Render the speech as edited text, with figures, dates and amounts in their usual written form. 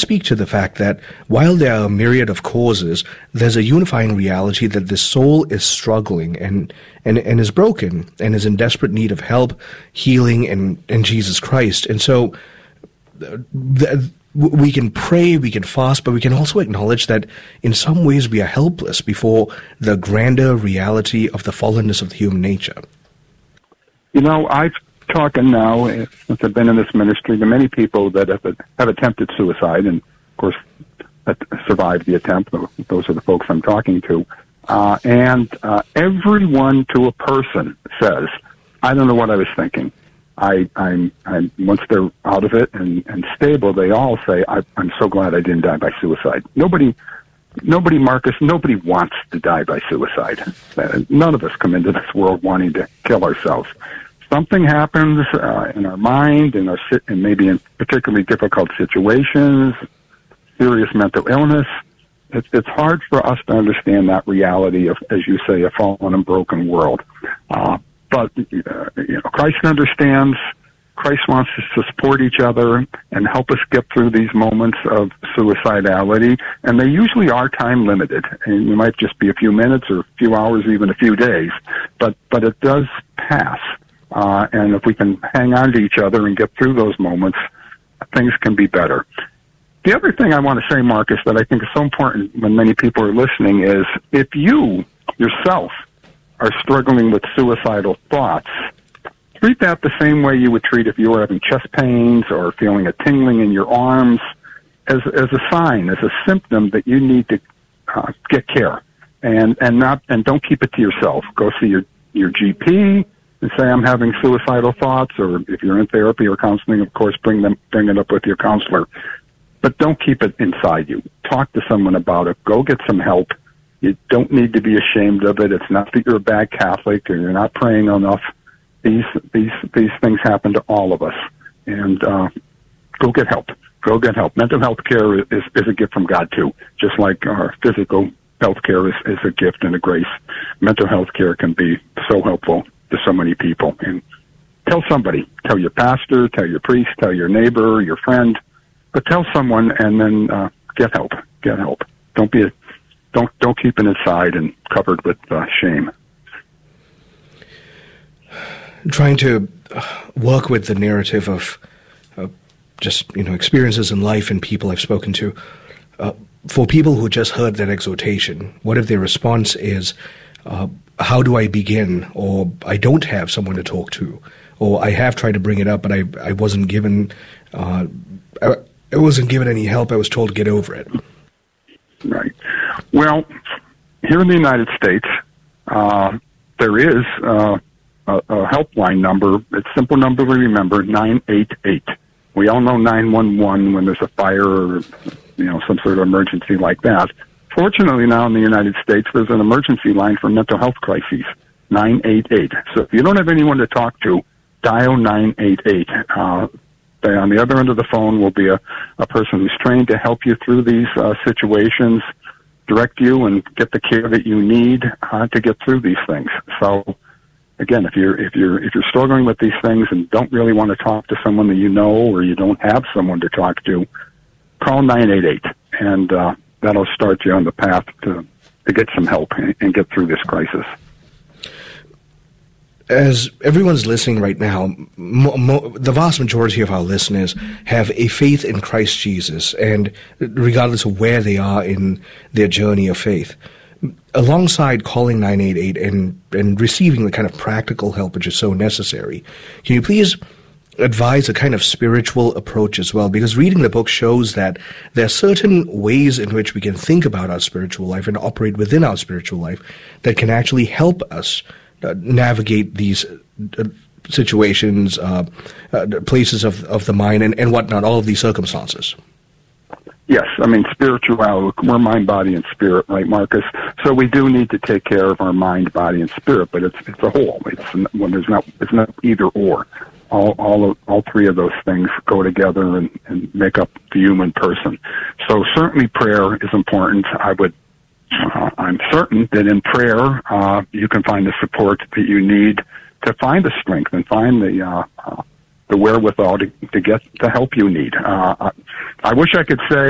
speak to the fact that while there are a myriad of causes, there's a unifying reality that the soul is struggling and is broken and is in desperate need of help, healing, and Jesus Christ. And so we can pray, we can fast, but we can also acknowledge that in some ways we are helpless before the grander reality of the fallenness of the human nature. I've talking now, since I've been in this ministry, to many people that have attempted suicide, and of course survived the attempt. Those are the folks I'm talking to. And everyone to a person says, I don't know what I was thinking. I'm once they're out of it and stable, they all say, I'm so glad I didn't die by suicide. Nobody, Marcus, nobody wants to die by suicide. None of us come into this world wanting to kill ourselves. Something happens in our mind, and maybe in particularly difficult situations, serious mental illness. It's hard for us to understand that reality of, as you say, a fallen and broken world. But Christ understands. Christ wants us to support each other and help us get through these moments of suicidality. And they usually are time limited. And it might just be a few minutes or a few hours, even a few days. But it does pass. And if we can hang on to each other and get through those moments, things can be better. The other thing I want to say, Marcus, that I think is so important when many people are listening is if you yourself are struggling with suicidal thoughts, treat that the same way you would treat if you were having chest pains or feeling a tingling in your arms, as a sign, as a symptom that you need to get care, and don't keep it to yourself. Go see your GP and say, I'm having suicidal thoughts, or if you're in therapy or counseling, of course, bring it up with your counselor. But don't keep it inside you. Talk to someone about it. Go get some help. You don't need to be ashamed of it. It's not that you're a bad Catholic or you're not praying enough. These things happen to all of us. And go get help. Go get help. Mental health care is a gift from God, too. Just like our physical health care is a gift and a grace. Mental health care can be so helpful to so many people. And tell somebody. Tell your pastor, tell your priest, tell your neighbor, your friend. But tell someone, and then get help. Get help. Don't keep it inside and covered with shame. Trying to work with the narrative of just experiences in life and people I've spoken to. For people who just heard that exhortation, what if their response is, "How do I begin?" Or "I don't have someone to talk to," or "I have tried to bring it up, but I wasn't given." I wasn't given any help. I was told to get over it. Right. Well, here in the United States, there is a helpline number. It's a simple number to remember, 988. We all know 911 when there's a fire or some sort of emergency like that. Fortunately, now in the United States, there's an emergency line for mental health crises, 988. So if you don't have anyone to talk to, dial 988. On the other end of the phone will be a person who's trained to help you through these situations, direct you and get the care that you need to get through these things. So, again, if you're struggling with these things and don't really want to talk to someone that you know, or you don't have someone to talk to, call 988, and that'll start you on the path to get some help and get through this crisis. As everyone's listening right now, the vast majority of our listeners have a faith in Christ Jesus, and regardless of where they are in their journey of faith, alongside calling 988 and receiving the kind of practical help which is so necessary, can you please advise a kind of spiritual approach as well? Because reading the book shows that there are certain ways in which we can think about our spiritual life and operate within our spiritual life that can actually help us navigate these situations, places of the mind and whatnot, all of these circumstances. Yes, I mean, spirituality, we're mind, body, and spirit, right, Marcus? So we do need to take care of our mind, body, and spirit, but it's a whole. It's not either or. All three of those things go together and make up the human person. So certainly prayer is important. I'm certain that in prayer you can find the support that you need to find the strength and find the wherewithal to get the help you need. I wish I could say